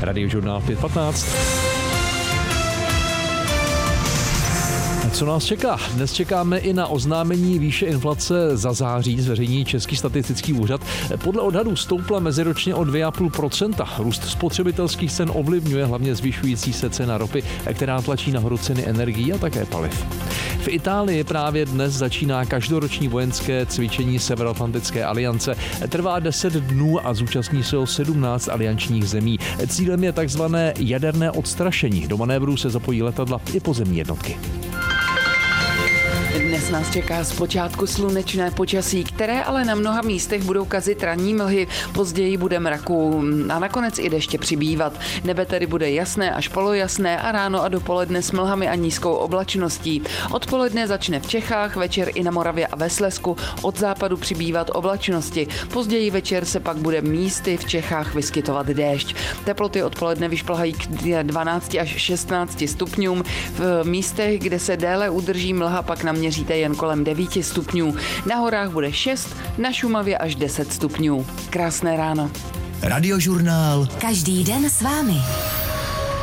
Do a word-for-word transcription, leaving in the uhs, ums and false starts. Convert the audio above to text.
Radiožurnál pět patnáct. Co nás čeká? Dnes čekáme i na oznámení výše inflace za září, zveřejní Český statistický úřad. Podle odhadů stoupla meziročně o dvě celá pět procenta. Růst spotřebitelských cen ovlivňuje hlavně zvyšující se cena ropy, která tlačí nahoru ceny energií a také paliv. V Itálii právě dnes začíná každoroční vojenské cvičení Severoatlantické aliance. Trvá deset dnů a zúčastní se ho sedmnáct aliančních zemí. Cílem je takzvané jaderné odstrašení. Do manévru se zapojí letadla i pozemní jednotky. Dnes nás čeká zpočátku slunečné počasí, které ale na mnoha místech budou kazit ranní mlhy, později bude mraku a nakonec i deště přibývat. Nebe tedy bude jasné až polojasné a ráno a dopoledne s mlhami a nízkou oblačností. Odpoledne začne v Čechách, večer i na Moravě a ve Slezsku, od západu přibývat oblačnosti. Později večer se pak bude místy v Čechách vyskytovat déšť. Teploty odpoledne vyšplhají k dvanácti až šestnácti stupňům. V místech, kde se déle udrží mlha, pak naměříte jen kolem devíti stupňů. Na horách bude šest, na Šumavě až deset stupňů. Krásné ráno. Radiožurnál. Každý den s vámi.